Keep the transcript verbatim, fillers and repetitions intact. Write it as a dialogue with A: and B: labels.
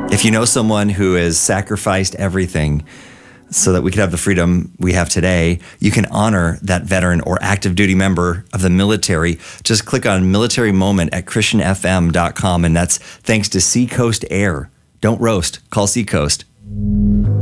A: If you know someone who has sacrificed everything so that we could have the freedom we have today, you can honor that veteran or active duty member of the military. Just click on Military Moment at Christian F M dot com, and that's thanks to Seacoast Air. Don't roast. Call Seacoast.